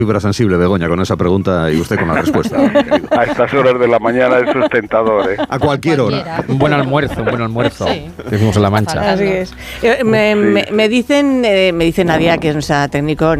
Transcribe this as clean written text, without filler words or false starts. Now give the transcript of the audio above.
Fibra sensible, Begoña, con esa pregunta y usted con la respuesta. A estas horas de la mañana es sustentador, ¿eh? A cualquier hora. Un buen almuerzo. Sí. Decimos en La Mancha. Así es. Me dice Nadia, que es nuestra técnico,